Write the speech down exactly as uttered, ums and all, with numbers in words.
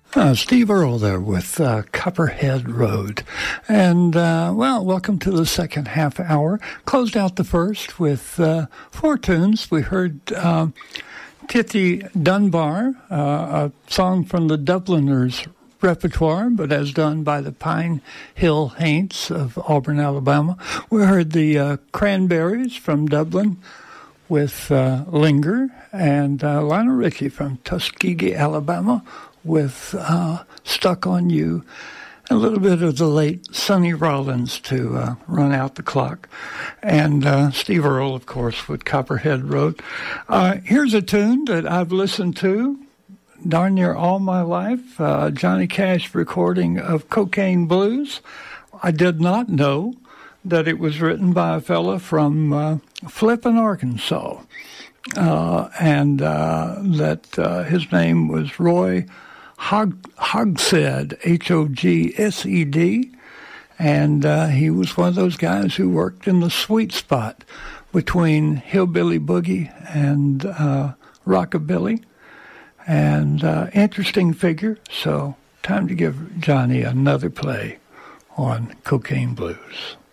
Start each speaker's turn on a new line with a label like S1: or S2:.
S1: Uh, Steve Earle there with uh, Copperhead Road. And, uh, well, welcome to the second half hour. Closed out the first with uh, four tunes. We heard um, Tithy Dunbar, uh, a song from the Dubliners' repertoire, but as done by the Pine Hill Haints of Auburn, Alabama. We heard the uh, Cranberries from Dublin with uh, Linger, and uh, Lionel Richie from Tuskegee, Alabama, with uh, Stuck on You. A little bit of the late Sonny Rollins to uh, run out the clock. And uh, Steve Earle, of course, with Copperhead Road. Uh, here's a tune that I've listened to darn near all my life, uh, Johnny Cash recording of Cocaine Blues. I did not know that it was written by a fella from uh, Flippin, Arkansas, uh, and uh, that uh, his name was Roy Hog- Hogsed, H O G S E D, and uh, he was one of those guys who worked in the sweet spot between hillbilly boogie and uh, rockabilly, and uh, interesting figure. So time to give Johnny another play on Cocaine Blues.